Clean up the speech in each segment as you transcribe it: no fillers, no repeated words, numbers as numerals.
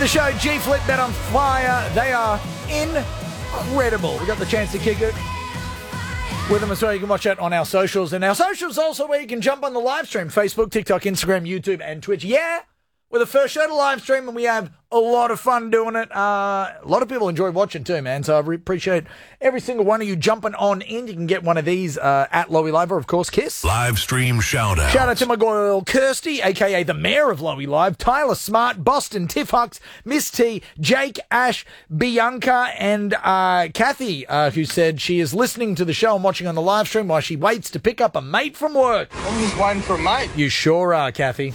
the show, G-Flip, Bet on Fire. They are incredible. We got the chance to kick it with them as well. You can watch that on our socials. And our socials also where you can jump on the live stream. Facebook, TikTok, Instagram, YouTube, and Twitch. Yeah, we're the first show to live stream, and we have a lot of fun doing it. A lot of people enjoy watching too, man. So I appreciate every single one of you jumping on in. You can get one of these at Lowy Live or, of course, Kiss. Live stream shout out. Shout out to my girl Kirsty, a.k.a. the mayor of Lowy Live, Tyler Smart, Boston, Tiff Hux, Miss T, Jake, Ash, Bianca, and Kathy, who said she is listening to the show and watching on the live stream while she waits to pick up a mate from work. I'm just waiting for a mate. You sure are, Kathy.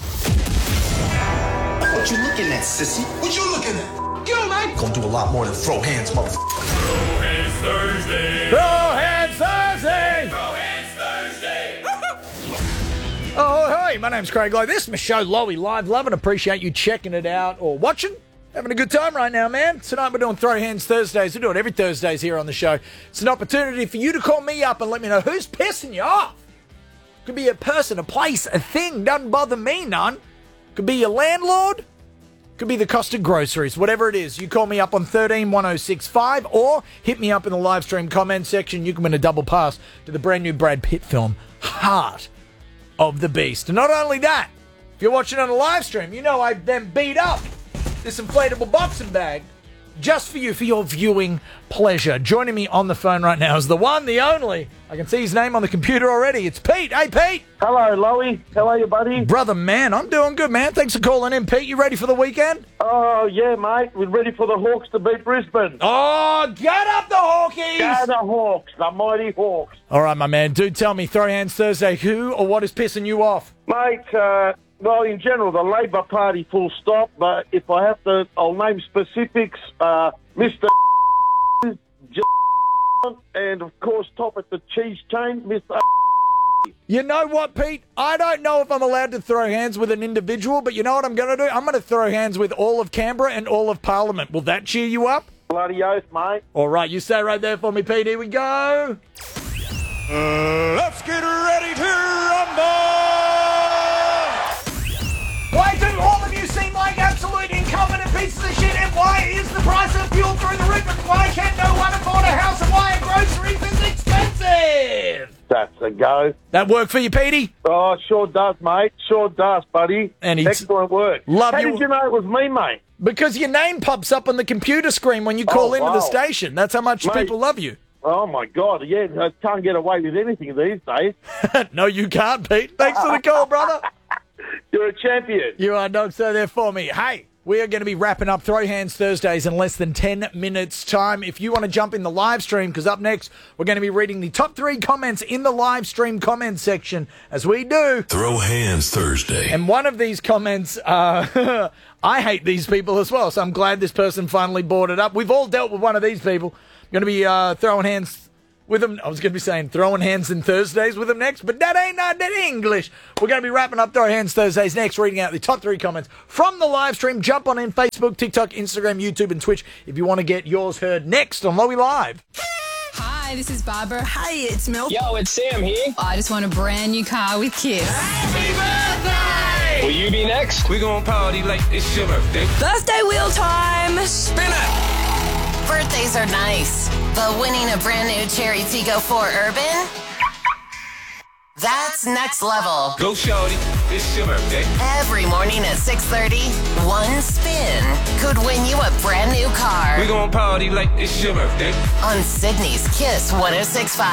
What you looking at, sissy? What you looking at? Get on, man. Gonna do a lot more than throw hands, motherfucker. Throw hands Thursday. Throw hands Thursday. Throw hands Thursday. Oh, hey, my name's Craig Lowe. This is my show, Lowy Live. Love and appreciate you checking it out or watching. Having a good time right now, man. Tonight we're doing Throw Hands Thursdays. We do it every Thursdays here on the show. It's an opportunity for you to call me up and let me know who's pissing you off. Could be a person, a place, a thing. Doesn't bother me none. Could be your landlord. Could be the cost of groceries. Whatever it is, you call me up on 131065 or hit me up in the live stream comment section. You can win a double pass to the brand new Brad Pitt film, Heart of the Beast. And not only that, if you're watching on a live stream, you know I then beat up this inflatable boxing bag just for you, for your viewing pleasure. Joining me on the phone right now is the one, the only. I can see his name on the computer already. It's Pete. Hey, Pete. Hello, Lowy. How are you, buddy? Brother, man, I'm doing good, man. Thanks for calling in, Pete. You ready for the weekend? Oh, yeah, mate. We're ready for the Hawks to beat Brisbane. Oh, get up the Hawkies! Go the Hawks, the mighty Hawks. All right, my man. Do tell me, Throw Hands Thursday, who or what is pissing you off? Mate, well, in general, the Labor Party, full stop. But if I have to, I'll name specifics. Mr. and, of course, top at the cheese chain, Mr. You know what, Pete? I don't know if I'm allowed to throw hands with an individual, but you know what I'm going to do? I'm going to throw hands with all of Canberra and all of Parliament. Will that cheer you up? Bloody oath, mate. All right, you stay right there for me, Pete. Here we go. Let's get ready to rumble. Why do all of you seem like absolute incompetent pieces of shit? And why is the price of fuel through the roof? And why can no one afford a house? And why are groceries is expensive? That's a go. That work for you, Petey? Oh, sure does, mate. Sure does, buddy. And excellent work. Love How you. did you know it was me, mate? Because your name pops up on the computer screen when you call into the wow. station. That's how much Mate. people love you. Oh, my God. Yeah, I can't get away with anything these days. No, you can't, Pete. Thanks for the call, brother. You're a champion. You are, dog, so there for me. Hey, we are going to be wrapping up Throw Hands Thursdays in less than 10 minutes' time. If you want to jump in the live stream, because up next, we're going to be reading the top 3 comments in the live stream comment section, as we do. Throw Hands Thursday. And one of these comments, I hate these people as well, so I'm glad this person finally brought it up. We've all dealt with one of these people. I'm going to be throwing hands with them. I was going to be saying throwing hands in Thursdays with them next, but that ain't not that English. We're going to be wrapping up Throw Hands Thursdays next, reading out the top 3 comments from the live stream. Jump on in Facebook, TikTok, Instagram, YouTube, and Twitch if you want to get yours heard next on Lowy Live. Hi, this is Barbara. Hey, it's Mel. Yo, it's Sam here. I just want a brand new car with Kiss. Happy birthday! Will you be next? We gon' party like it's your birthday. Birthday wheel time! Spin it! Birthdays are nice, but winning a brand new Cherry Tiggo 4 Urban? That's next level. Go shorty, it's your birthday. Every morning at 6:30, one spin could win you a brand new car. We gon' party like it's your birthday. On Sydney's Kiss 106.5.